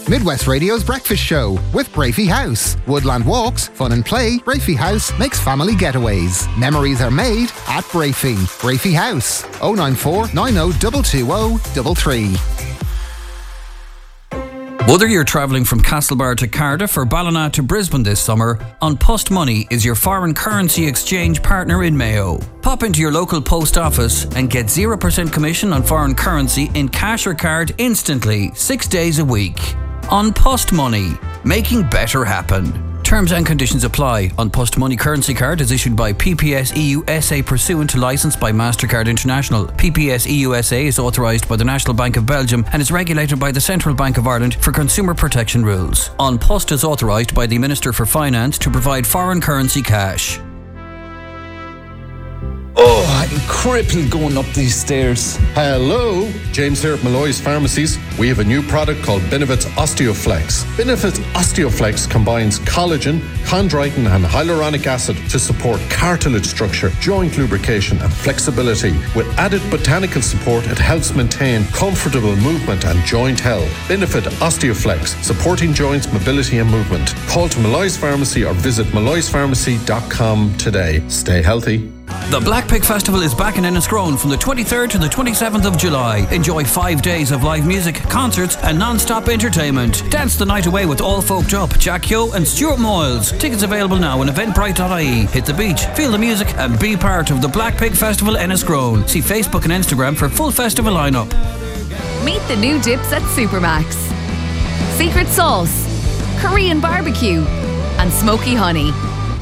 Midwest Radio's breakfast show with Brafey House. Woodland walks, fun and play. Brafey House makes family getaways. Memories are made at Brafey. Brafey House. 094 90 220 33. Whether you're travelling from Castlebar to Cardiff or Ballina to Brisbane this summer, An Post Money is your foreign currency exchange partner in Mayo. Pop into your local post office and get 0% commission on foreign currency in cash or card instantly, 6 days a week. An Post Money, making better happen. Terms and conditions apply. An Post Money currency card is issued by PPS EU SA pursuant to licence by MasterCard International. PPS EU SA is authorised by the National Bank of Belgium and is regulated by the Central Bank of Ireland for consumer protection rules. An Post is authorised by the Minister for Finance to provide foreign currency cash. Oh, I'm crippled going up these stairs. Hello, James here at Malloy's Pharmacies. We have a new product called Benefits Osteoflex. Benefits Osteoflex combines collagen, chondroitin and hyaluronic acid to support cartilage structure, joint lubrication and flexibility. With added botanical support, it helps maintain comfortable movement and joint health. Benefit Osteoflex, supporting joints, mobility and movement. Call to Malloy's Pharmacy or visit malloyspharmacy.com today. Stay healthy. The Black Pig Festival is back in Enniscrone from the 23rd to the 27th of July. Enjoy 5 days of live music, concerts and non-stop entertainment. Dance the night away with All Folked Up, Jack Yo and Stuart Moyles. Tickets available now on eventbrite.ie. Hit the beach, feel the music and be part of the Black Pig Festival Enniscrone. See Facebook and Instagram for full festival lineup. Meet the new dips at Supermax. Secret sauce, Korean barbecue and smoky honey.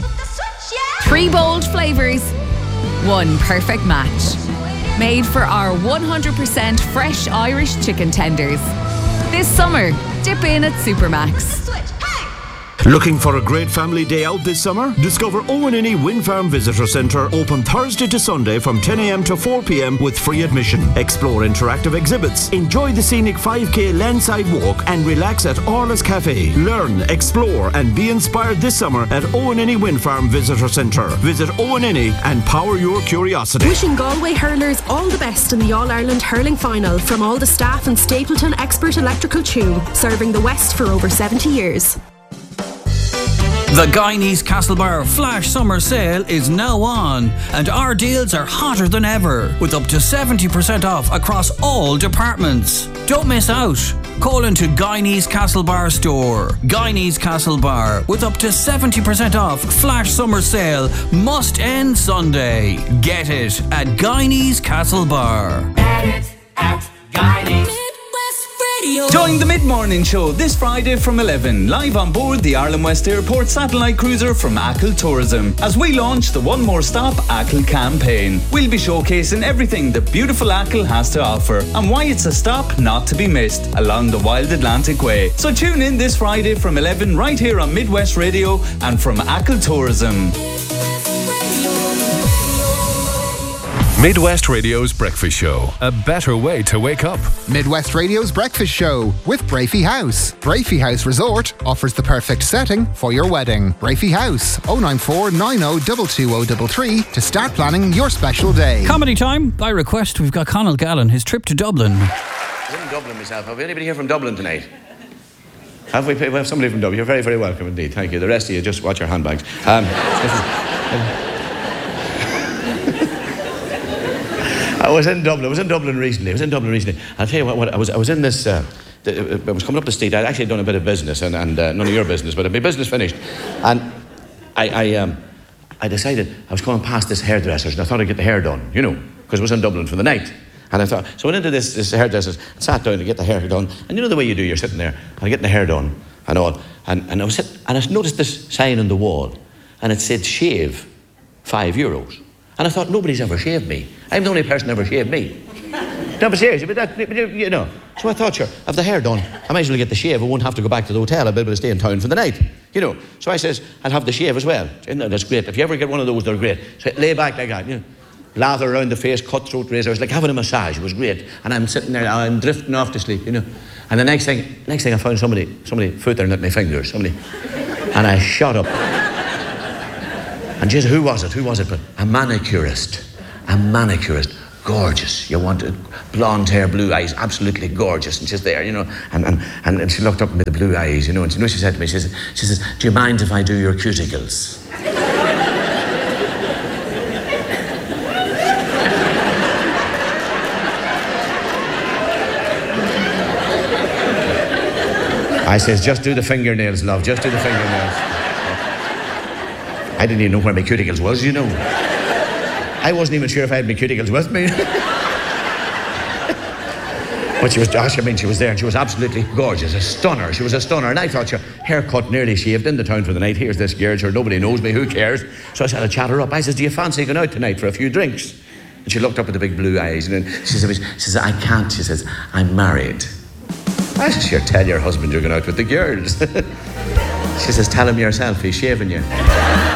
3 bold flavours, 1 perfect match. Made for our 100% fresh Irish chicken tenders. This summer, dip in at Supermax. Looking for a great family day out this summer? Discover Owenini Wind Farm Visitor Centre, open Thursday to Sunday from 10 a.m. to 4 p.m. with free admission. Explore interactive exhibits, enjoy the scenic 5k landside walk and relax at Orla's Cafe. Learn, explore and be inspired this summer at Owenini Wind Farm Visitor Centre. Visit Owenini and power your curiosity. Wishing Galway hurlers all the best in the All-Ireland Hurling Final from all the staff and Stapleton Expert Electrical Tune, serving the West for over 70 years. The Guyanese Castlebar Flash Summer Sale is now on, and our deals are hotter than ever, with up to 70% off across all departments. Don't miss out. Call into Guyanese Castlebar store. Guyanese Castlebar, with up to 70% off Flash Summer Sale, must end Sunday. Get it at Guyanese Castlebar. Get it at Guyanese. Join the Mid-Morning Show this Friday from 11, live on board the Ireland West Airport satellite cruiser from Achill Tourism, as we launch the One More Stop Achill campaign. We'll be showcasing everything that beautiful Achill has to offer and why it's a stop not to be missed along the Wild Atlantic Way. So tune in this Friday from 11 right here on Midwest Radio and from Achill Tourism. Midwest Radio's Breakfast Show. A better way to wake up. Midwest Radio's Breakfast Show with Brafey House. Brafey House Resort offers the perfect setting for your wedding. Brafey House, 094 90 22033 to start planning your special day. Comedy time. By request, we've got Conal Gallen, his trip to Dublin. I'm in Dublin myself. Have we anybody here from Dublin tonight? Have we? We have somebody from Dublin. You're very, very welcome indeed. Thank you. The rest of you, just watch your handbags. I was in Dublin recently. I'll tell you what I was in this. I was coming up the street. I'd actually done a bit of business, and none of your business, but my business finished. And I decided I was coming past this hairdresser's, and I thought I'd get the hair done, because I was in Dublin for the night. And I thought, so I went into this hairdresser's, and sat down to get the hair done. And you know the way you do, you're sitting there, and getting the hair done, and all. And I noticed this sign on the wall, and it said shave €5. And I thought, nobody's ever shaved me. I'm the only person ever shaved me. No, but seriously, So I thought, sure, I have the hair done. I might as well get the shave. I won't have to go back to the hotel. I'll be able to stay in town for the night. So I says, I'll have the shave as well. That's great. If you ever get one of those, they're great. So lay back like that, Lather around the face, cutthroat razor. It was like having a massage. It was great. And I'm sitting there, I'm drifting off to sleep, And the next thing I found somebody footering at my fingers. And I shot up. And Jesus, who was it? But a manicurist. gorgeous. You wanted blonde hair, blue eyes, absolutely gorgeous. And she's there, you know, and she looked up at me with the blue eyes, you know, and she said to me, she says, do you mind if I do your cuticles? I says, just do the fingernails, love, just do the fingernails. I didn't even know where my cuticles was, you know. I wasn't even sure if I had my cuticles with me. But she was, she was there and she was absolutely gorgeous, a stunner. She was a stunner. And I thought, haircut, nearly shaved, in the town for the night. Here's this girl, nobody knows me, who cares? So I said, I'll chat her up. I says, do you fancy going out tonight for a few drinks? And she looked up with the big blue eyes and then she says, I can't. She says, I'm married. I said, sure, tell your husband you're going out with the girls. She says, tell him yourself, he's shaving you.